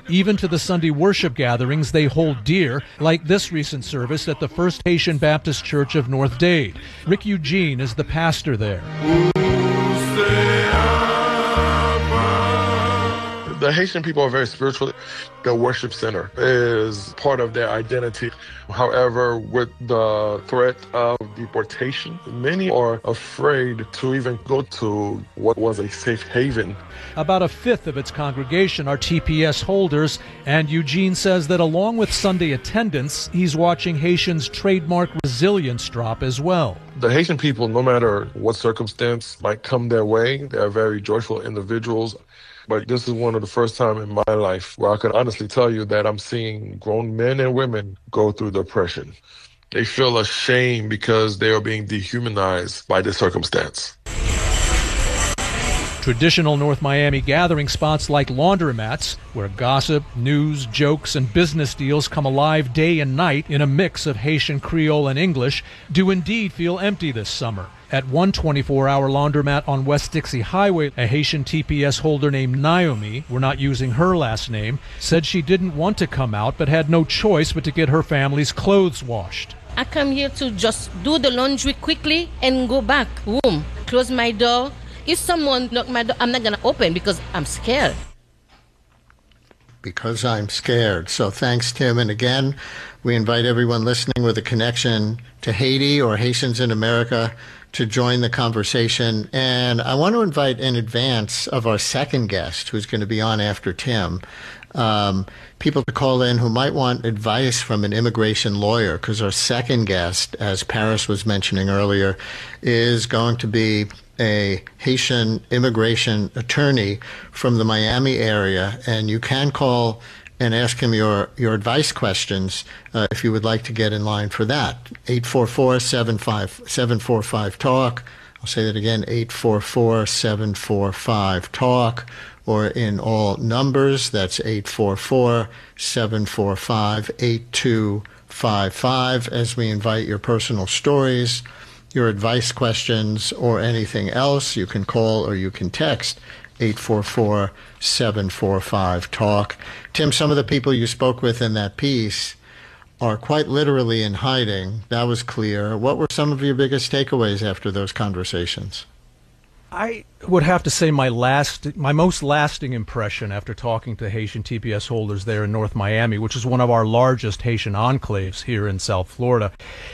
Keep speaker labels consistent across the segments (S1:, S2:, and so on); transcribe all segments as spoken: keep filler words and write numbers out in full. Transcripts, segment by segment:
S1: even to the Sunday worship gatherings they hold dear, like this recent service at the First Haitian Baptist Church of North Dade. Rick Eugene is the pastor there.
S2: The Haitian people are very spiritual. The worship center is part of their identity. However, with the threat of deportation, many are afraid to even go to what was a safe haven.
S1: About a fifth of its congregation are T P S holders, and Eugene says that along with Sunday attendance, he's watching Haitians' trademark resilience drop as well.
S2: The Haitian people, no matter what circumstance might come their way, they are very joyful individuals. But this is one of the first time in my life where I can honestly tell you that I'm seeing grown men and women go through depression. They feel ashamed because they are being dehumanized by this circumstance.
S1: Traditional North Miami gathering spots like laundromats, where gossip, news, jokes, and business deals come alive day and night in a mix of Haitian Creole and English, do indeed feel empty this summer. At one twenty-four hour laundromat on West Dixie Highway, a Haitian T P S holder named Naomi, we're not using her last name, said she didn't want to come out but had no choice but to get her family's clothes washed.
S3: I come here to just do the laundry quickly and go back home, close my door. If someone knock my door, I'm not going to open because I'm scared.
S4: Because I'm scared. So thanks, Tim. And again, we invite everyone listening with a connection to Haiti or Haitians in America to join the conversation. And I want to invite in advance of our second guest, who's going to be on after Tim, um, people to call in who might want advice from an immigration lawyer, because our second guest, as Paris was mentioning earlier, is going to be a Haitian immigration attorney from the Miami area, and you can call and ask him your, your advice questions uh, if you would like to get in line for that. eight four four, seven five seven four five, talk. I'll say that again, eight four four, seven four five, talk, or in all numbers, that's eight four four, seven four five, eight two five five, as we invite your personal stories, your advice questions, or anything else. You can call or you can text eight four four, seven four five, talk. Tim, some of the people you spoke with in that piece are quite literally in hiding. That was clear. What were some of your biggest takeaways after those conversations?
S1: I would have to say my last, my most lasting impression after talking to Haitian T P S holders there in North Miami, which is one of our largest Haitian enclaves here in South Florida,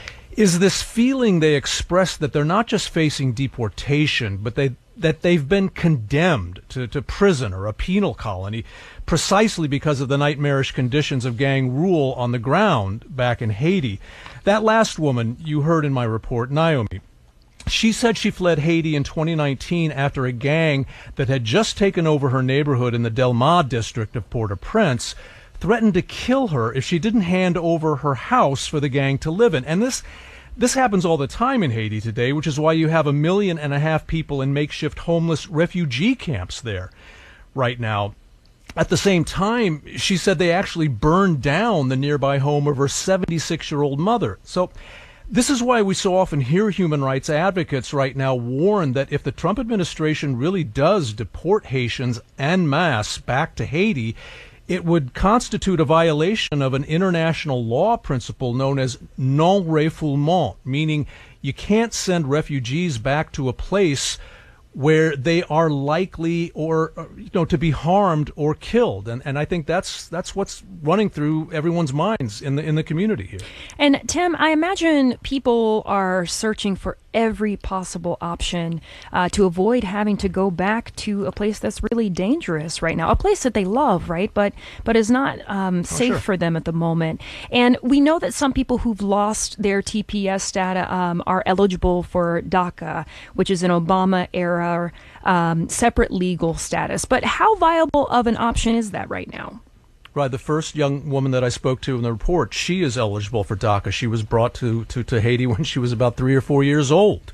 S1: is this feeling they express that they're not just facing deportation, but they that they've been condemned to, to prison or a penal colony precisely because of the nightmarish conditions of gang rule on the ground back in Haiti. That last woman you heard in my report, Naomi, she said she fled Haiti in twenty nineteen after a gang that had just taken over her neighborhood in the Del Mar district of Port-au-Prince threatened to kill her if she didn't hand over her house for the gang to live in. And this This happens all the time in Haiti today, which is why you have a million and a half people in makeshift homeless refugee camps there right now. At the same time, she said they actually burned down the nearby home of her seventy-six-year-old mother. So this is why we so often hear human rights advocates right now warn that if the Trump administration really does deport Haitians en masse back to Haiti, it would constitute a violation of an international law principle known as non-refoulement, meaning you can't send refugees back to a place where they are likely or you know to be harmed or killed, and and I think that's that's what's running through everyone's minds in the in the community here.
S5: And Tim, I imagine people are searching for every possible option uh, to avoid having to go back to a place that's really dangerous right now, a place that they love, right? But but is not um, safe oh, sure. for them at the moment. And we know that some people who've lost their T P S status um, are eligible for DACA, which is an Obama era um, separate legal status. But how viable of an option is that right now?
S1: Right. The first young woman that I spoke to in the report, she is eligible for DACA. She was brought to, to, to Haiti when she was about three or four years old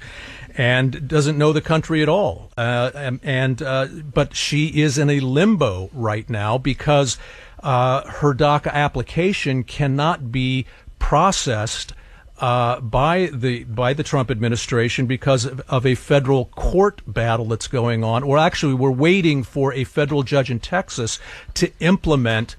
S1: and doesn't know the country at all. Uh, and, and uh, but she is in a limbo right now because uh, her DACA application cannot be processed Uh, by the by the Trump administration because of, of a federal court battle that's going on, or actually we're waiting for a federal judge in Texas to implement